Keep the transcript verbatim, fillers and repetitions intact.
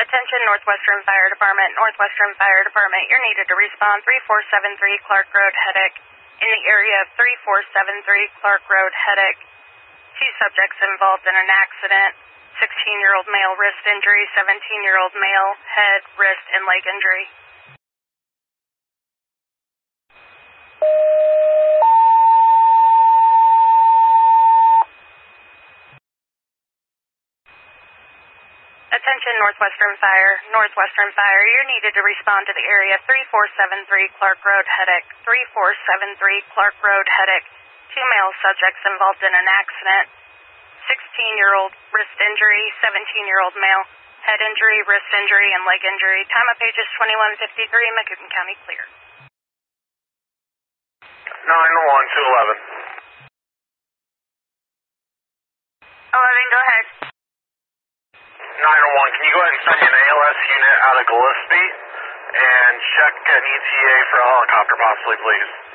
Attention Northwestern Fire Department, Northwestern Fire Department, you're needed to respond three four seven three Clark Road, Heddick. In the area of three four seven three Clark Road, Heddick. Two subjects involved in an accident. sixteen-year-old male wrist injury, seventeen-year-old male head, wrist, and leg injury. Attention Northwestern Fire, Northwestern Fire, you're needed to respond to the area three four seven three Clark Road, Heddick. three four seven three Clark Road, Heddick. Two male subjects involved in an accident. sixteen-year-old wrist injury, seventeen-year-old male head injury, wrist injury, and leg injury. Time of page is twenty-one fifty-three, Macomb County clear. nine one two eleven. eleven, go ahead. nine one, can you go ahead and send me an A L S unit out of Gillespie and check an E T A for a helicopter possibly, please?